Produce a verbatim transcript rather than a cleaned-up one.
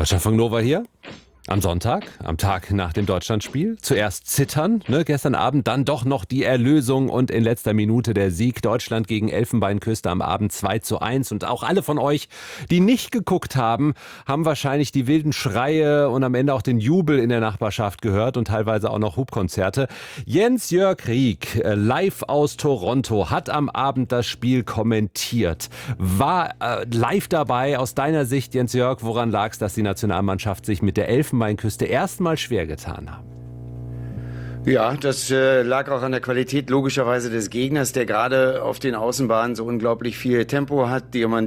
Deutschlandfunk Nova hier. Am Sonntag, am Tag nach dem Deutschlandspiel. Zuerst zittern, ne, gestern Abend, dann doch noch die Erlösung und in letzter Minute der Sieg. Deutschland gegen Elfenbeinküste am Abend zwei zu eins. Und auch alle von euch, die nicht geguckt haben, haben wahrscheinlich die wilden Schreie und am Ende auch den Jubel in der Nachbarschaft gehört und teilweise auch noch Hubkonzerte. Jens-Jörg Rieck, live aus Toronto, hat am Abend das Spiel kommentiert. War äh, live dabei. Aus deiner Sicht, Jens-Jörg, woran lag es, dass die Nationalmannschaft sich mit der Elfenbeinküste erstmal schwer getan haben? Ja, das äh, lag auch an der Qualität logischerweise des Gegners, der gerade auf den Außenbahnen so unglaublich viel Tempo hat, die man